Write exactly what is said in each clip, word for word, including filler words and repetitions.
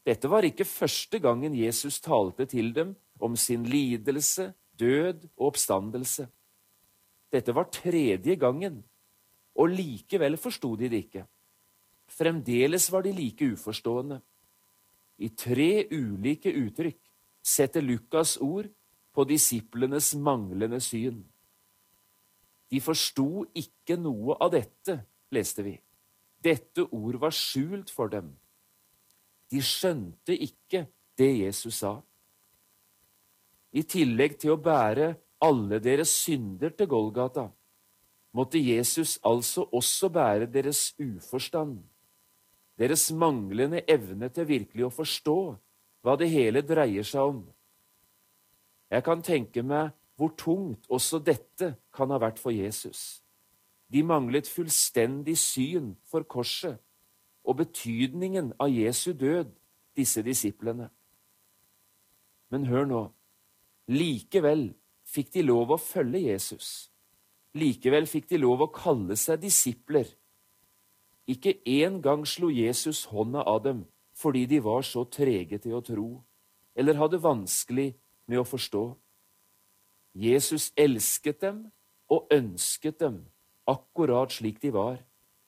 Dette var ikke første gangen Jesus talte til dem om sin lidelse, død og oppstandelse. Dette var tredje gangen, og likevel forstod de det ikke. Fremdeles var de like uforstående. I tre ulike uttrykk setter Lukas ord på disiplenes manglende syn. De forstod ikke noe av dette, leste vi. Dette ord var skjult for dem. De skjønte ikke det Jesus sa. I tillegg til å bære alle deres synder til Golgata, måtte Jesus altså også bære deres uforstand, deres manglende evne til virkelig å forstå hva det hele dreier seg om. Jeg kan tenke meg hvor tungt også dette kan ha vært for Jesus. De manglet fullstendig syn for korset og betydningen av Jesu død, disse disiplene. Men hør nå, likevel fikk de lov å følge Jesus. Likevel fikk de lov å kalle seg disipler. Ikke en gang slo Jesus hånda av dem fordi de var så trege til å tro, eller hadde vanskelig med å forstå. Jesus elsket dem og ønsket dem akkurat slik de var.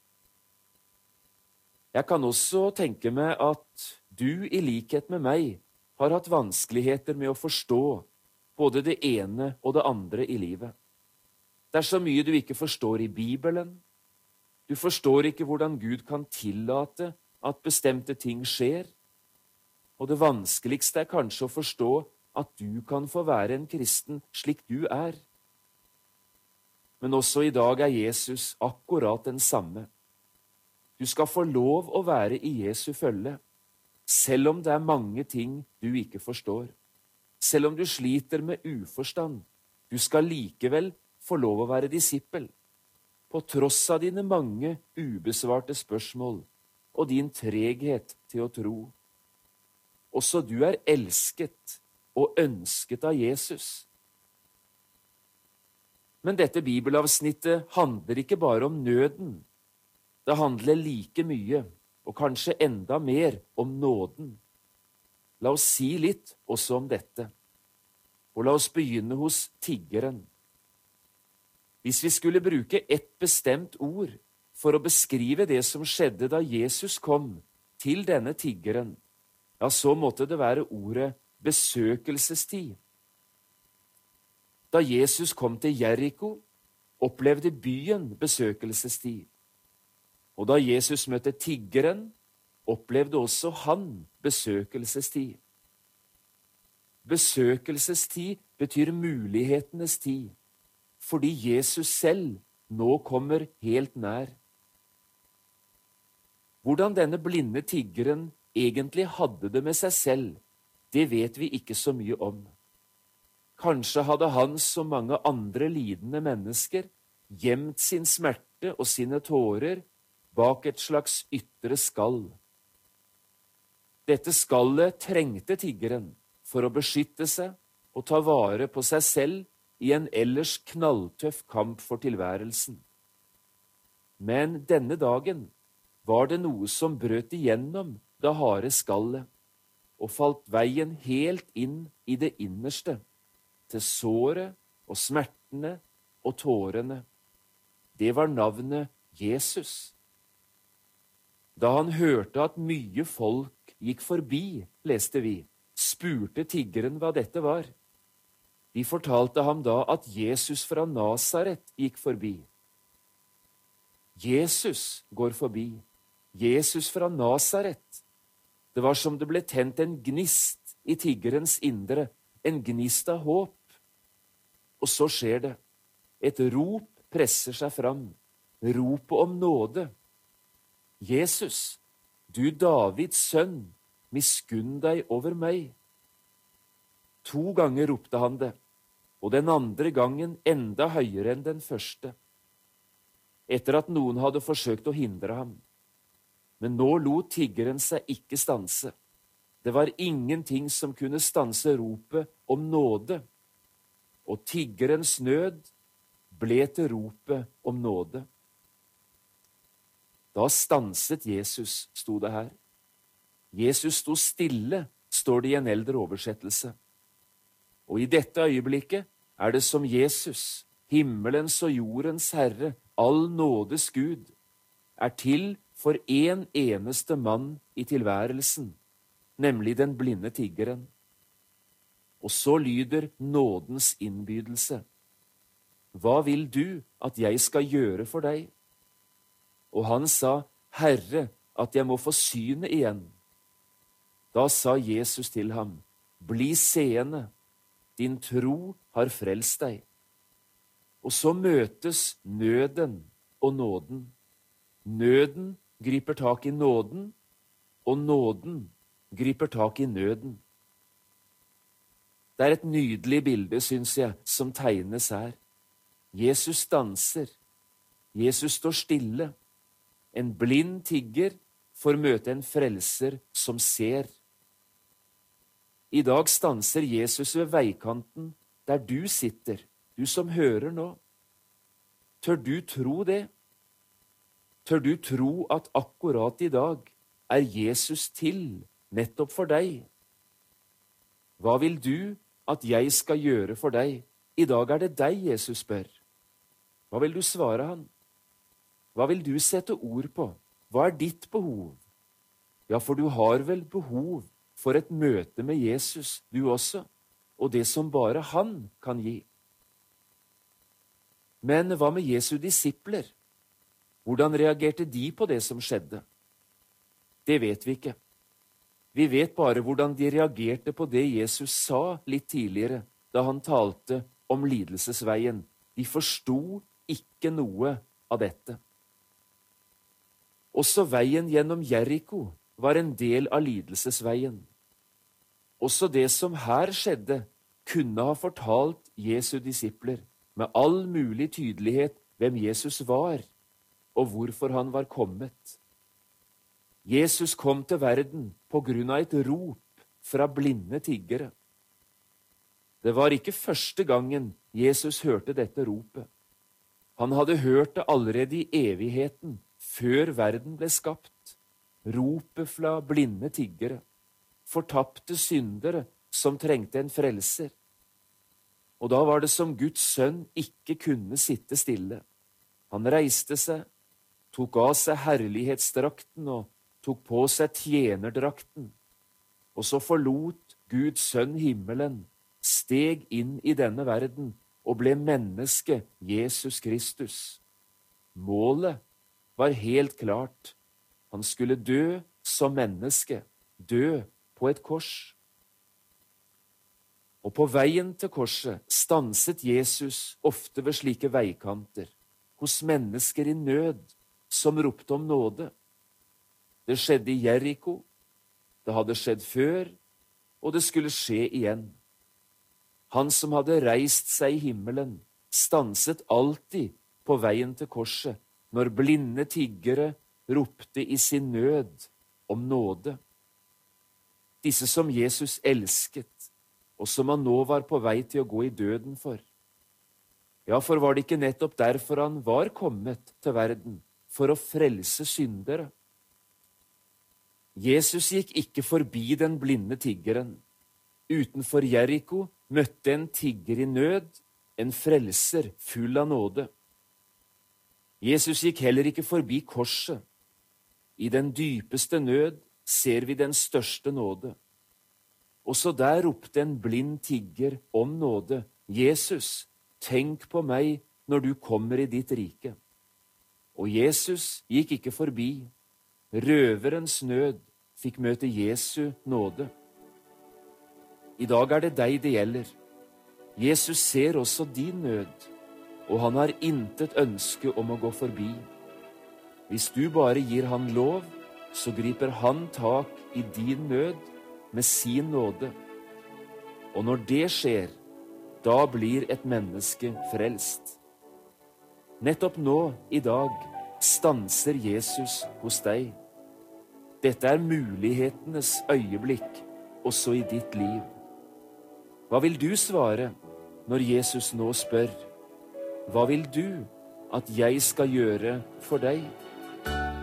Jeg kan også tenke meg at du, i likhet med meg, har hatt vanskeligheter med å forstå både det ene og det andre i livet. Det er så mye du ikke forstår i Bibelen. Du forstår ikke hvordan Gud kan tillate at bestemte ting skjer. Og det vanskeligste er kanskje å forstå at du kan få være en kristen slik du er. Men også i dag er Jesus akkurat den samme. Du skal få lov å være i Jesu følge, selv om det er mange ting du ikke forstår. Selv om du sliter med uforstand, du skal likevel få lov å være disippel, på tross av dine mange ubesvarte spørsmål og din treghet til å tro. Også du er elsket og ønsket av Jesus. Men dette bibelavsnittet handler ikke bare om nøden. Det handler like mye, og kanskje enda mer, om nåden. La oss si litt også om dette. Og la oss begynne hos tiggeren. Hvis vi skulle bruke ett bestemt ord for å beskrive det som skjedde da Jesus kom til denne tiggeren, ja, så måtte det være ordet besøkelsestid. Da Jesus kom til Jericho, opplevde byen besøkelsestid. Og da Jesus møtte tiggeren, opplevde også han besøkelsestid. Besøkelsestid betyr mulighetenes tid, fordi Jesus selv nå kommer helt nær. Hvordan denne blinde tiggeren egentlig hadde det med seg selv, det vet vi ikke så mye om. Kanskje hadde han, som mange andre lidende mennesker, gjemt sin smerte og sine tårer bak et slags ytre skall. Dette skallet trengte tiggeren for å beskytte seg og ta vare på seg selv i en ellers knalltøff kamp for tilværelsen. Men denne dagen var det noe som brøt igjennom det harde skallet og falt veien helt inn i det innerste, til såret og smertene og tårene. Det var navnet Jesus. Da han hørte at mye folk gikk forbi, leste vi, spurte tiggeren hva dette var. De fortalte ham da at Jesus fra Nasaret gikk forbi. Jesus går forbi. Jesus fra Nasaret. Det var som det ble tent en gnist i tiggerens indre, en gnist av håp. Og så skjer det. Et rop presser seg fram. Ropet om nåde. Jesus, du Davids sønn, miskunn deg over meg. To ganger ropte han det, og den andre gangen enda høyere enn den første, etter at noen hadde forsøkt å hindre ham. Men nå lot tiggeren seg ikke stanse. Det var ingenting som kunne stanse ropet om nåde, og tiggerens nød ble til ropet om nåde. Da stanset Jesus, sto det her. Jesus sto stille, står det i en eldre oversettelse. Og i dette øyeblikket er det som Jesus, himmelens og jordens Herre, all nådes Gud, er til for en eneste mann i tilværelsen, nemlig den blinde tiggeren. Og så lyder nådens innbydelse. Hva vil du at jeg skal gjøre for deg? Og han sa, Herre, at jeg må få synet igjen. Da sa Jesus til ham, bli seende, din tro har frelst deg. Og så møtes nøden og nåden. Nøden griper tak i nåden, og nåden griper tak i nøden. Det er et nydelig bilde, synes jeg, som tegnes her. Jesus danser. Jesus står stille. En blind tigger får møte en frelser som ser. I dag stanser Jesus ved veikanten der du sitter, du som hører nå. Tør du tro det? Tør du tro at akkurat i dag er Jesus til nettopp for deg? Hva vil du at jeg skal gjøre for deg? I dag er det deg Jesus spør. Hva vil du svare han? Hva vil du sette ord på? Hva er ditt behov? Ja, for du har vel behov for et møte med Jesus, du også, og det som bare han kan gi. Men hva med Jesu disipler? Hvordan reagerte de på det som skjedde? Det vet vi ikke. Vi vet bare hvordan de reagerte på det Jesus sa litt tidligere, da han talte om lidelsesveien. De forsto ikke noe av dette. Også veien gjennom Jericho var en del av lidelsesveien. Også det som her skjedde, kunne ha fortalt Jesu disipler med all mulig tydelighet hvem Jesus var, og hvorfor han var kommet. Jesus kom til verden på grunn av et rop fra blinde tiggere. Det var ikke første gangen Jesus hørte dette ropet. Han hadde hørt det allerede i evigheten, før verden ble skapt. Ropet fra blinde tiggere, fortapte syndere som trengte en frelser. Og da var det som Guds sønn ikke kunne sitte stille. Han reiste seg, tok av seg herlighetsdrakten og tok på seg tjenerdrakten. Og så forlot Guds sønn himmelen, steg inn i denne verden og ble menneske Jesus Kristus. Målet var helt klart. Han skulle dø som menneske, dø på et kors. Og på veien til korset stanset Jesus ofte ved slike veikanter, hos mennesker i nød som ropte om nåde. Det skjedde i Jericho, det hadde skjedd før, og det skulle skje igjen. Han som hadde reist seg i himmelen, stanset alltid på veien til korset, når blinde tiggere ropte i sin nød om nåde. Disse som Jesus elsket, og som han nå var på vei til å gå i døden for. Ja, for var det ikke nettopp derfor han var kommet til verden, for å frelse syndere? Jesus gikk ikke forbi den blinde tiggeren. Utenfor Jericho møtte en tigger i nød, en frelser full av nåde. Jesus gikk heller ikke forbi korset. I den dypeste nød ser vi den største nåde. Også der ropte en blind tigger om nåde. Jesus, tenk på meg når du kommer i ditt rike. Og Jesus gikk ikke forbi. Røverens nød fikk møte Jesu nåde. I dag er det deg det gjelder. Jesus ser også din nød, og han har intet ønske om å gå forbi. Hvis du bare gir han lov, så griper han tak i din nød med sin nåde. Og når det skjer, da blir et menneske frelst. Nettopp nå, i dag, stanser Jesus hos deg. Dette er mulighetenes øyeblikk, også i ditt liv. Hva vil du svare når Jesus nå spør? Hva vil du at jeg skal gjøre for deg?